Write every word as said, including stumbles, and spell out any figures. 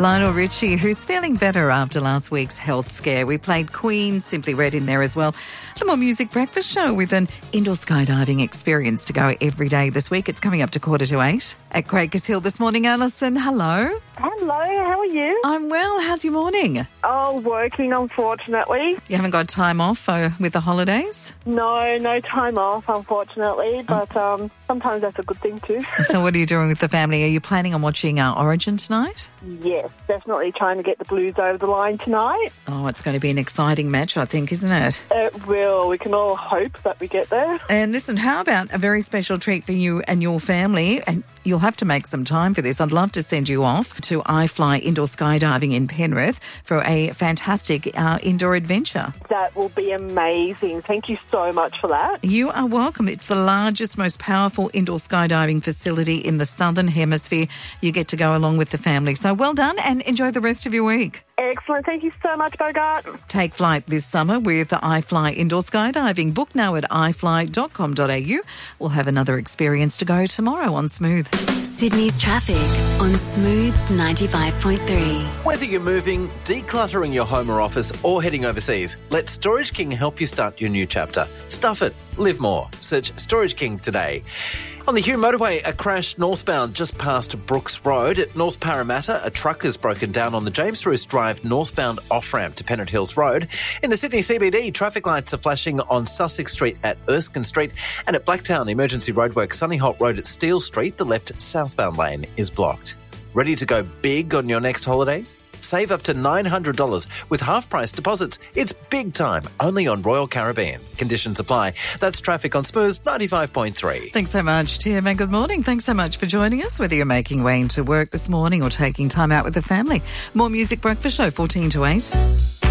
Lionel Richie, who's feeling better after last week's health scare. We played Queen, Simply Red in there as well. The More Music Breakfast Show with an indoor skydiving experience to go every day this week. It's coming up to quarter to eight at Quakers Hill this morning. Alison, hello. Hello, how are you? I'm well. How's your morning? Oh, working, unfortunately. You haven't got time off uh, with the holidays? No, no time off, unfortunately, but um, sometimes that's a good thing too. So what are you doing with the family? Are you planning on watching uh, Origin tonight? Yes, definitely trying to get the Blues over the line tonight. Oh, it's going to be an exciting match, I think, isn't it? It will. We can all hope that we get there. And listen, how about a very special treat for you and your family? And you'll have to make some time for this. I'd love to send you off to iFly Indoor Skydiving in Penrith for a fantastic uh, indoor adventure. That will be amazing. Thank you so much for that. You are welcome. It's the largest, most powerful indoor skydiving facility in the Southern Hemisphere. You get to go along with the family. So well done and enjoy the rest of your week. Excellent. Thank you so much, Bogart. Take flight this summer with iFly Indoor Skydiving. Book now at i fly dot com dot a u. We'll have another experience to go tomorrow on Smooth. Sydney's traffic on Smooth ninety-five point three. Whether you're moving, decluttering your home or office, or heading overseas, let Storage King help you start your new chapter. Stuff it. Live more. Search Storage King today. On the Hume Motorway, a crash northbound just past Brooks Road. At North Parramatta, a truck has broken down on the James Roos Drive northbound off-ramp to Pennant Hills Road. In the Sydney C B D, traffic lights are flashing on Sussex Street at Erskine Street. And at Blacktown, emergency roadwork, Sunny Holt Road at Steele Street, the left southbound lane is blocked. Ready to go big on your next holiday? Save up to nine hundred dollars with half-price deposits. It's big time, only on Royal Caribbean. Conditions apply. That's traffic on Smooth ninety-five point three. Thanks so much, Tim, and good morning. Thanks so much for joining us, whether you're making way into work this morning or taking time out with the family. More Music Breakfast Show, fourteen to eight.